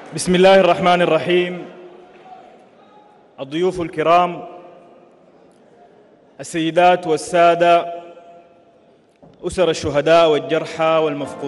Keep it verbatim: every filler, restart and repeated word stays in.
بسم الله الرحمن الرحيم. الضيوف الكرام، السيدات والسادة، أسر الشهداء والجرحى والمفقودين،